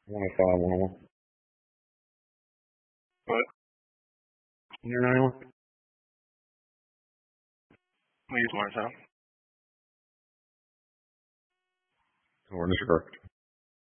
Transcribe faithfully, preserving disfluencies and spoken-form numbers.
one oh five, one oh one. What? You're not anyone? We use Martel. Or Mister Kirk.